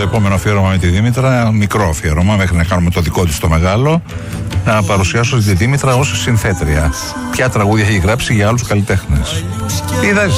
επόμενο αφιέρωμα με τη Δήμητρα, μικρό αφιέρωμα μέχρι να κάνουμε το δικό της το μεγάλο, να παρουσιάσω τη Δήμητρα ως συνθέτρια. Ποια τραγούδια έχει γράψει για άλλους καλλιτέχνες.